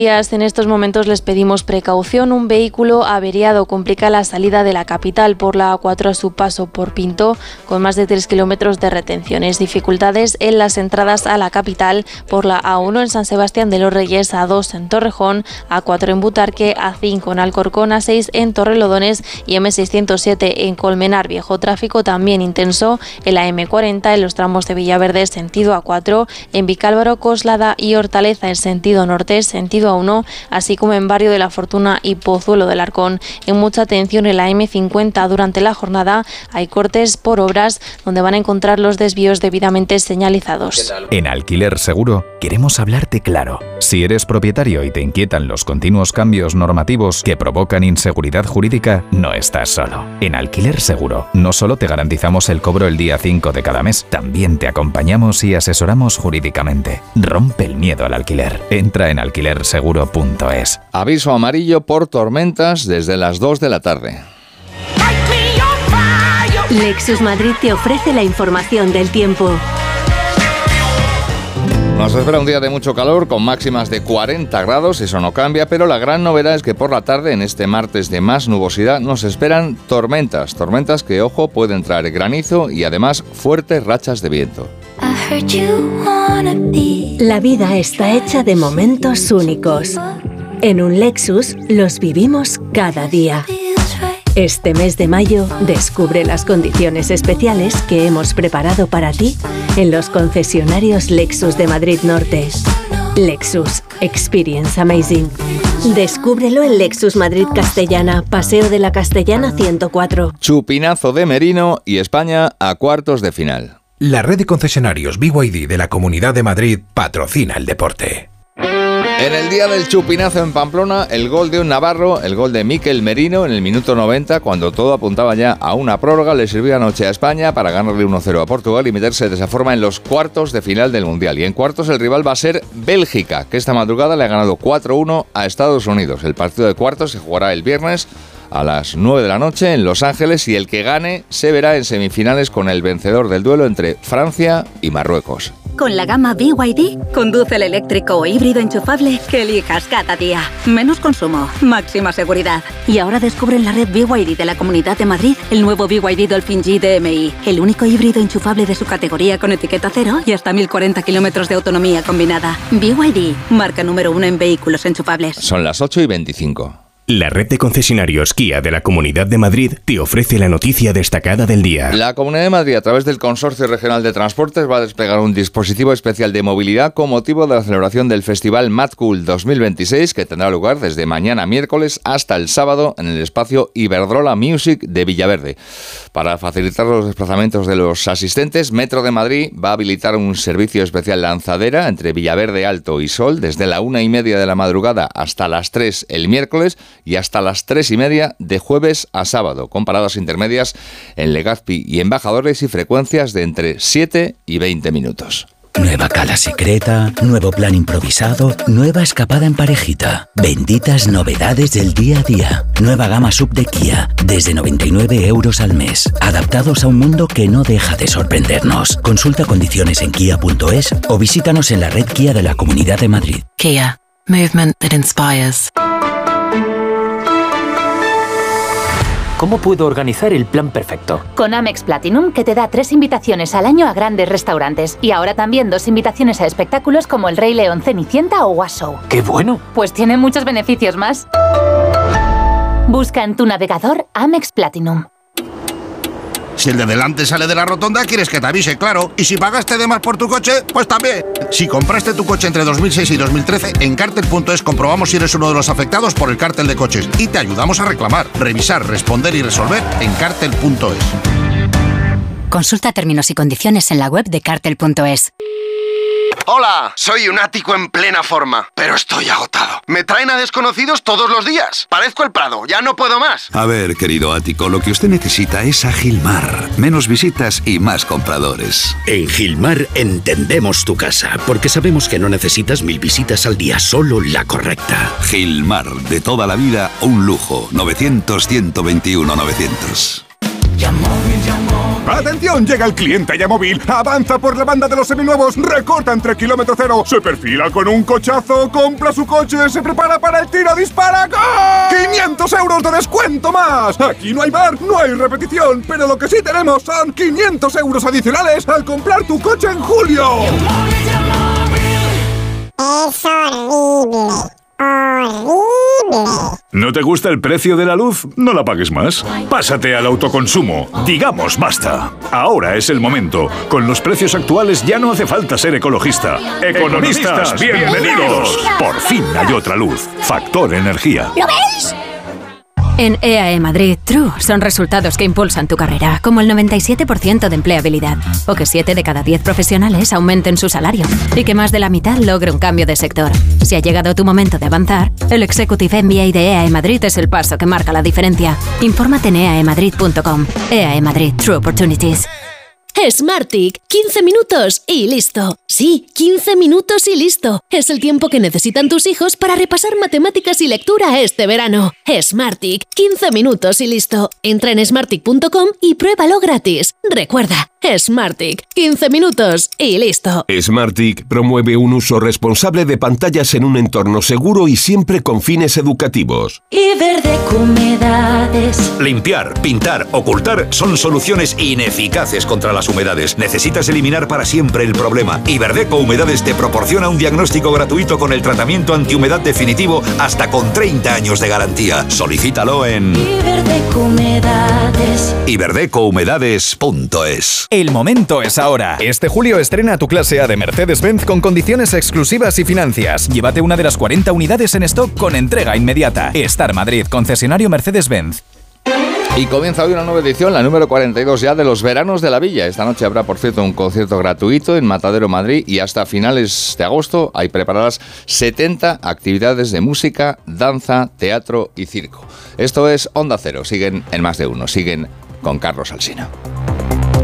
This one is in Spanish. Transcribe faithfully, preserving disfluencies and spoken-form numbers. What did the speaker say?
En estos momentos les pedimos precaución. Un vehículo averiado complica la salida de la capital por la A cuatro a su paso por Pinto, con más de tres kilómetros de retenciones. Dificultades en las entradas a la capital por la A uno en San Sebastián de los Reyes, A dos en Torrejón, A cuatro en Butarque, A cinco en Alcorcón, A seis en Torrelodones y M seiscientos siete en Colmenar Viejo. Tráfico también intenso en la M cuarenta en los tramos de Villaverde sentido A cuatro, en Vicálvaro, Coslada y Hortaleza en sentido norte, sentido A uno, así como en Barrio de la Fortuna y Pozuelo del Arcón. En mucha atención en la M cincuenta durante la jornada hay cortes por obras donde van a encontrar los desvíos debidamente señalizados. En Alquiler Seguro queremos hablarte claro. Si eres propietario y te inquietan los continuos cambios normativos que provocan inseguridad jurídica, no estás solo. En Alquiler Seguro no solo te garantizamos el cobro el día cinco de cada mes, también te acompañamos y asesoramos jurídicamente. Rompe el miedo al alquiler. Entra en alquiler seguro punto es. Aviso amarillo por tormentas desde las dos de la tarde. Lexus Madrid te ofrece la información del tiempo. Nos espera un día de mucho calor con máximas de cuarenta grados, eso no cambia, pero la gran novedad es que por la tarde, en este martes de más nubosidad, nos esperan tormentas, tormentas que, ojo, pueden traer granizo y además fuertes rachas de viento. La vida está hecha de momentos únicos. En un Lexus los vivimos cada día. Este mes de mayo descubre las condiciones especiales que hemos preparado para ti en los concesionarios Lexus de Madrid Norte. Lexus Experience Amazing. Descúbrelo en Lexus Madrid Castellana, Paseo de la Castellana ciento cuatro. Chupinazo de Merino y España a cuartos de final. La red de concesionarios B Y D de la Comunidad de Madrid patrocina el deporte. En el día del chupinazo en Pamplona, el gol de un navarro, el gol de Mikel Merino en el minuto noventa, cuando todo apuntaba ya a una prórroga, le sirvió anoche a España para ganarle uno cero a Portugal y meterse de esa forma en los cuartos de final del Mundial. Y en cuartos el rival va a ser Bélgica, que esta madrugada le ha ganado cuatro uno a Estados Unidos. El partido de cuartos se jugará el viernes a las nueve de la noche en Los Ángeles y el que gane se verá en semifinales con el vencedor del duelo entre Francia y Marruecos. Con la gama B Y D, conduce el eléctrico o híbrido enchufable que elijas cada día. Menos consumo, máxima seguridad. Y ahora descubre en la red B Y D de la Comunidad de Madrid el nuevo B Y D Dolphin G D M I, el único híbrido enchufable de su categoría con etiqueta cero y hasta mil cuarenta kilómetros de autonomía combinada. B Y D, marca número uno en vehículos enchufables. Son las ocho y veinticinco. La red de concesionarios Kia de la Comunidad de Madrid te ofrece la noticia destacada del día. La Comunidad de Madrid, a través del Consorcio Regional de Transportes, va a desplegar un dispositivo especial de movilidad con motivo de la celebración del Festival Mad Cool dos mil veintiséis, que tendrá lugar desde mañana miércoles hasta el sábado en el espacio Iberdrola Music de Villaverde. Para facilitar los desplazamientos de los asistentes, Metro de Madrid va a habilitar un servicio especial lanzadera entre Villaverde Alto y Sol desde la una y media de la madrugada hasta las tres el miércoles y hasta las tres y media de jueves a sábado, con paradas intermedias en Legazpi y Embajadores y frecuencias de entre siete y veinte minutos. Nueva cala secreta, nuevo plan improvisado, nueva escapada en parejita. Benditas novedades del día a día. Nueva gama sub de Kia, desde noventa y nueve euros al mes. Adaptados a un mundo que no deja de sorprendernos. Consulta condiciones en kia punto es o visítanos en la red Kia de la Comunidad de Madrid. Kia, movement that inspires. ¿Cómo puedo organizar el plan perfecto? Con Amex Platinum, que te da tres invitaciones al año a grandes restaurantes. Y ahora también dos invitaciones a espectáculos como El Rey León, Cenicienta o Washoe. ¡Qué bueno! Pues tiene muchos beneficios más. Busca en tu navegador Amex Platinum. Si el de delante sale de la rotonda, quieres que te avise, claro. Y si pagaste de más por tu coche, pues también. Si compraste tu coche entre dos mil seis y dos mil trece, en Cartel punto es comprobamos si eres uno de los afectados por el cártel de coches y te ayudamos a reclamar, revisar, responder y resolver en Cartel punto es. Consulta términos y condiciones en la web de Cartel punto es. Hola, soy un ático en plena forma, pero estoy agotado. Me traen a desconocidos todos los días. Parezco el Prado, ya no puedo más. A ver, querido ático, lo que usted necesita es a Gilmar. Menos visitas y más compradores. En Gilmar entendemos tu casa, porque sabemos que no necesitas mil visitas al día, solo la correcta. Gilmar, de toda la vida, un lujo. novecientos, ciento veintiuno, novecientos. Llamó, me llamó. ¡Atención! Llega el cliente ya móvil, avanza por la banda de los seminuevos, recorta entre kilómetro cero, se perfila con un cochazo, compra su coche, se prepara para el tiro, dispara, ¡gol! ¡quinientos euros de descuento más! Aquí no hay bar, no hay repetición, pero lo que sí tenemos son quinientos euros adicionales al comprar tu coche en julio. Es horrible. Horrible. ¿No te gusta el precio de la luz? No la pagues más. Pásate al autoconsumo. Digamos basta. Ahora es el momento. Con los precios actuales ya no hace falta ser ecologista. Economistas, bienvenidos. Por fin hay otra luz. Factor Energía. ¿Lo veis? En E A E Madrid, True son resultados que impulsan tu carrera, como el noventa y siete por ciento de empleabilidad, o que siete de cada diez profesionales aumenten su salario, y que más de la mitad logre un cambio de sector. Si ha llegado tu momento de avanzar, el Executive M B A de E A E Madrid es el paso que marca la diferencia. Infórmate en e a e madrid punto com. E A E Madrid, True Opportunities. Smartick, quince minutos y listo. Sí, quince minutos y listo. Es el tiempo que necesitan tus hijos para repasar matemáticas y lectura este verano. Smartick, quince minutos y listo. Entra en smartick punto com y pruébalo gratis. Recuerda, Smartick, quince minutos y listo. Smartick promueve un uso responsable de pantallas en un entorno seguro y siempre con fines educativos. Iberdeco Humedades. Limpiar, pintar, ocultar son soluciones ineficaces contra las humedades. Necesitas eliminar para siempre el problema. Iberdeco Humedades te proporciona un diagnóstico gratuito con el tratamiento antihumedad definitivo hasta con treinta años de garantía. Solicítalo en Iberdeco Humedades. iberdeco humedades punto es. El momento es ahora. Este julio estrena tu clase A de Mercedes-Benz con condiciones exclusivas y financias. Llévate una de las cuarenta unidades en stock con entrega inmediata. Star Madrid, concesionario Mercedes-Benz. Y comienza hoy una nueva edición, la número cuarenta y dos ya, de los Veranos de la Villa. Esta noche habrá, por cierto, un concierto gratuito en Matadero, Madrid, y hasta finales de agosto hay preparadas setenta actividades de música, danza, teatro y circo. Esto es Onda Cero. Siguen en Más de Uno. Siguen con Carlos Alsina.